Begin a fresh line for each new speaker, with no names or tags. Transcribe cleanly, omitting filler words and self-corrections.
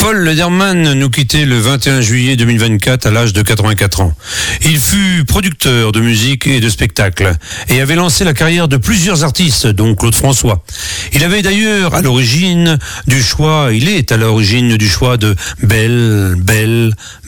Paul Lederman nous quittait le 21 juillet 2024 à l'âge de 84 ans. Il fut producteur de musique et de spectacle et avait lancé la carrière de plusieurs artistes, dont Claude François. Il est à l'origine du choix de Belle, Belle,